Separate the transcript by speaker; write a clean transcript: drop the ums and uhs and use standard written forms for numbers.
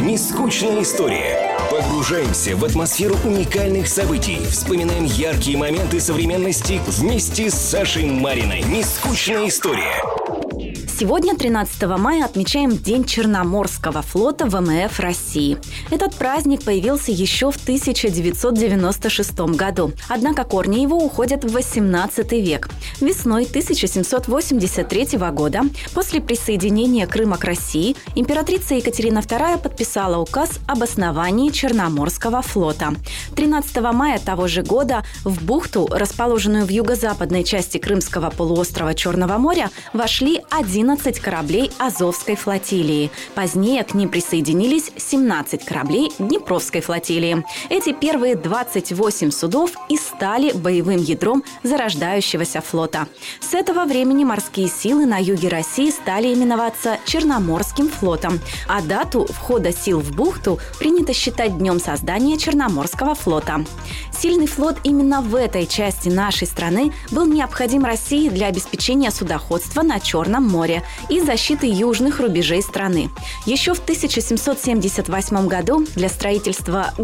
Speaker 1: Нескучная история. Погружаемся в атмосферу уникальных событий. Вспоминаем яркие моменты современности вместе с Сашей Мариной. Нескучная история.
Speaker 2: Сегодня, 13 мая, отмечаем День Черноморского флота ВМФ России. Этот праздник появился еще в 1996 году. Однако корни его уходят в 18 век. Весной 1783 года, после присоединения Крыма к России, императрица Екатерина II подписала указ об основании Черноморского флота. 13 мая того же года в бухту, расположенную в юго-западной части Крымского полуострова Черного моря, вошли 11 кораблей Азовской флотилии. Позднее к ним присоединились 17 кораблей Днепровской флотилии. Эти первые 28 судов и стали боевым ядром зарождающегося флота. С этого времени морские силы на юге России стали именоваться Черноморским флотом, а дату входа сил в бухту принято считать днем создания Черноморского флота. Сильный флот именно в этой части нашей страны был необходим России для обеспечения судоходства на Черном море и защиты южных рубежей страны. Еще в 1778 году для строительства